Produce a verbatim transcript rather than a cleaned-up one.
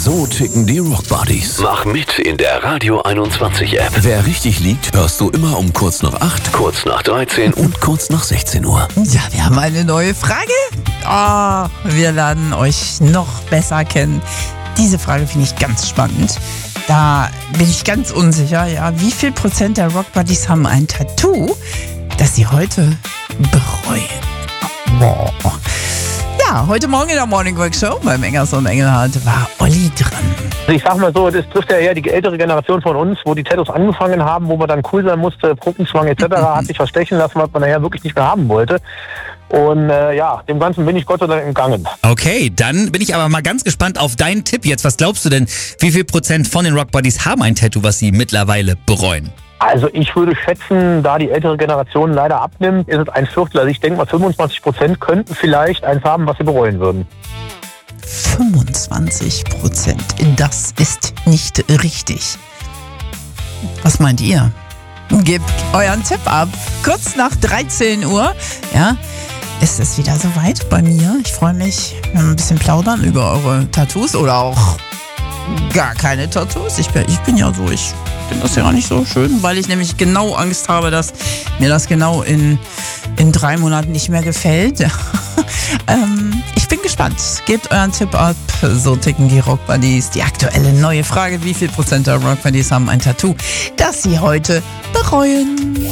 So ticken die Rockbuddies. Mach mit in der Radio einundzwanzig App. Wer richtig liegt, hörst du immer um kurz nach acht, Kurz nach dreizehn und kurz nach sechzehn Uhr. Ja, wir haben eine neue Frage. Oh, wir lernen euch noch besser kennen. Diese Frage finde ich ganz spannend. Da bin ich ganz unsicher, ja. Wie viel Prozent der Rockbuddies haben ein Tattoo, das sie heute bereuen? Boah. Ja, heute Morgen in der Morning Work Show beim Engers und Engelhardt war Olli dran. Also ich sag mal so, das trifft ja eher die ältere Generation von uns, wo die Tattoos angefangen haben, wo man dann cool sein musste, Gruppenzwang et cetera, hat sich verstechen lassen, was man nachher wirklich nicht mehr haben wollte. Und äh, ja, dem Ganzen bin ich Gott sei Dank entgangen. Okay, dann bin ich aber mal ganz gespannt auf deinen Tipp jetzt. Was glaubst du denn, wie viel Prozent von den Rockbuddies haben ein Tattoo, was sie mittlerweile bereuen? Also ich würde schätzen, da die ältere Generation leider abnimmt, ist es ein Viertel. Also ich denke mal fünfundzwanzig Prozent könnten vielleicht eins haben, was sie bereuen würden. fünfundzwanzig Prozent. Das ist nicht richtig. Was meint ihr? Gebt euren Tipp ab. Kurz nach dreizehn Uhr, ja, ist es wieder soweit bei mir. Ich freue mich, wir haben ein bisschen plaudern über eure Tattoos oder auch gar keine Tattoos. Ich bin, ich bin ja so, ich finde das ja nicht so schön, weil ich nämlich genau Angst habe, dass mir das genau in, in drei Monaten nicht mehr gefällt. ähm, ich bin gespannt. Gebt euren Tipp ab. So ticken die Rockbuddies. Die aktuelle neue Frage: Wie viel Prozent der Rockbuddies haben ein Tattoo, das sie heute bereuen?